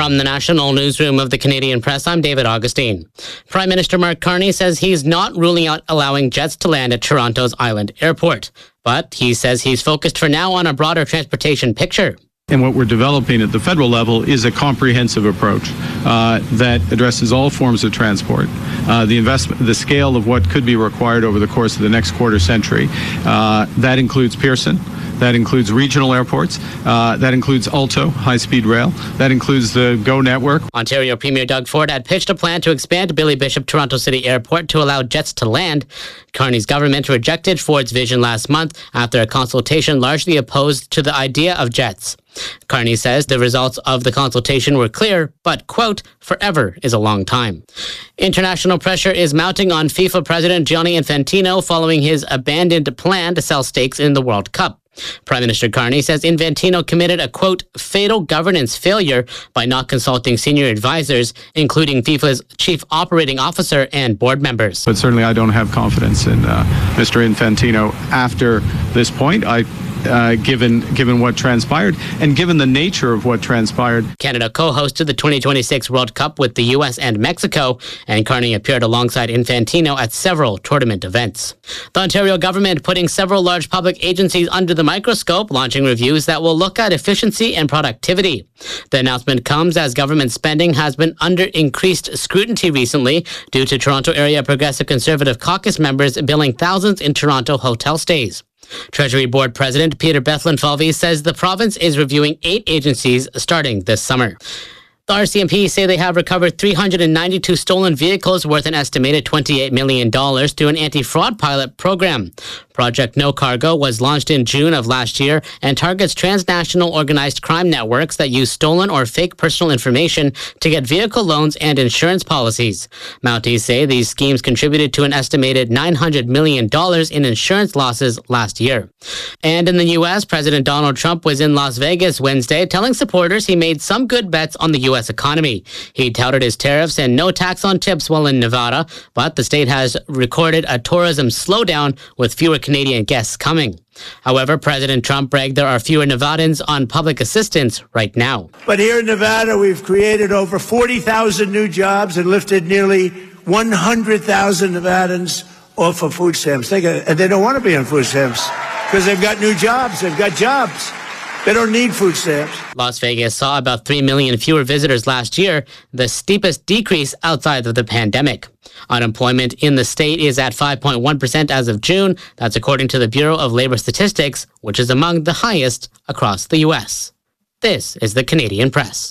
From the National Newsroom of the Canadian Press, I'm David Augustine. Prime Minister Mark Carney says he's not ruling out allowing jets to land at Toronto's Island Airport. But he says he's focused for now on a broader transportation picture. And what we're developing at the federal level is a comprehensive approach that addresses all forms of transport. The scale of what could be required over the course of the next quarter century. That includes Pearson. That includes regional airports. That includes Alto, high-speed rail. That includes the GO network. Ontario Premier Doug Ford had pitched a plan to expand Billy Bishop Toronto City Airport to allow jets to land. Carney's government rejected Ford's vision last month after a consultation largely opposed to the idea of jets. Carney says the results of the consultation were clear, but, quote, forever is a long time. International pressure is mounting on FIFA President Gianni Infantino following his abandoned plan to sell stakes in the World Cup. Prime Minister Carney says Infantino committed a, quote, fatal governance failure by not consulting senior advisors, including FIFA's chief operating officer and board members. But certainly I don't have confidence in Mr. Infantino after this point. Given what transpired and given the nature of what transpired. Canada co-hosted the 2026 World Cup with the U.S. and Mexico, and Carney appeared alongside Infantino at several tournament events. The Ontario government putting several large public agencies under the microscope, launching reviews that will look at efficiency and productivity. The announcement comes as government spending has been under increased scrutiny recently due to Toronto Area Progressive Conservative Caucus members billing thousands in Toronto hotel stays. Treasury Board President Peter Bethlen-Falvey says the province is reviewing 8 agencies starting this summer. The RCMP say they have recovered 392 stolen vehicles worth an estimated $28 million through an anti-fraud pilot program. Project No Cargo was launched in June of last year and targets transnational organized crime networks that use stolen or fake personal information to get vehicle loans and insurance policies. Mounties say these schemes contributed to an estimated $900 million in insurance losses last year. And in the U.S., President Donald Trump was in Las Vegas Wednesday telling supporters he made some good bets on the U.S. economy. He touted his tariffs and no tax on tips while in Nevada, but the state has recorded a tourism slowdown with fewer Canadian guests coming. However, President Trump bragged there are fewer Nevadans on public assistance right now. But here in Nevada, we've created over 40,000 new jobs and lifted nearly 100,000 Nevadans off of food stamps. And they don't want to be on food stamps because they've got new jobs. They've got jobs. They don't need food stamps. Las Vegas saw about 3 million fewer visitors last year, the steepest decrease outside of the pandemic. Unemployment in the state is at 5.1% as of June. That's according to the Bureau of Labor Statistics, which is among the highest across the U.S. This is the Canadian Press.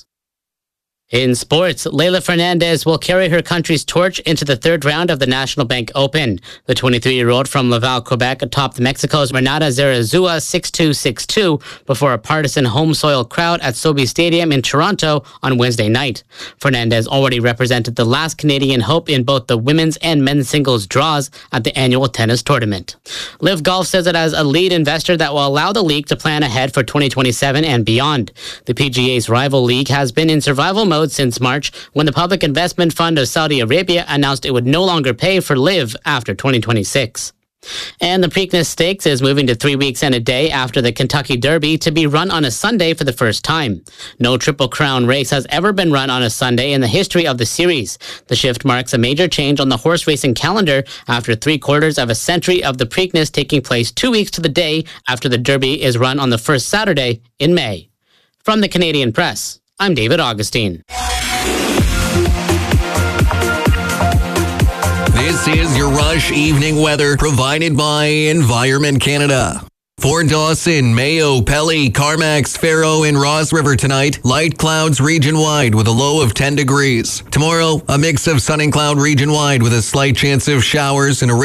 In sports, Leylah Fernandez will carry her country's torch into the third round of the National Bank Open. The 23-year-old from Laval, Quebec, topped Mexico's Renata Zarazua 6-2, 6-2 before a partisan home soil crowd at Sobeys Stadium in Toronto on Wednesday night. Fernandez already represented the last Canadian hope in both the women's and men's singles draws at the annual tennis tournament. Liv Golf says it has a lead investor that will allow the league to plan ahead for 2027 and beyond. The PGA's rival league has been in survival mode since March, when the Public Investment Fund of Saudi Arabia announced it would no longer pay for LIV after 2026. And the Preakness Stakes is moving to 3 weeks and a day after the Kentucky Derby to be run on a Sunday for the first time. No Triple Crown race has ever been run on a Sunday in the history of the series. The shift marks a major change on the horse racing calendar after 3/4 of a century of the Preakness taking place 2 weeks to the day after the Derby is run on the first Saturday in May. From the Canadian Press, I'm David Augustine. This is your Rush Evening Weather provided by Environment Canada. For Dawson, Mayo, Pelly, Carmax, Faro, and Ross River tonight, light clouds region-wide with a low of 10 degrees. Tomorrow, a mix of sun and cloud region-wide with a slight chance of showers and a